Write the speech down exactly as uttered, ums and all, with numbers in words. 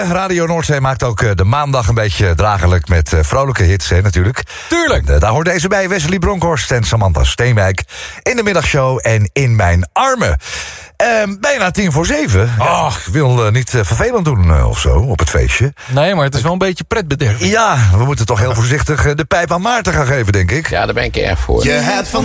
Radio Noordzee maakt ook uh, de maandag een beetje dragelijk met uh, vrolijke hits, hè, natuurlijk. Tuurlijk. Uh, daar hoort deze bij, Wesley Bronkhorst en Samantha Steenwijk. In de middagshow en In Mijn Armen. Uh, bijna tien voor zeven. Oh. Ja, ik wil uh, niet uh, vervelend doen uh, of zo op het feestje. Nee, maar het is wel een beetje pretbederf. Ja, we moeten toch heel voorzichtig uh, de pijp aan Maarten gaan geven, denk ik. Ja, daar ben ik erg voor. Je hebt van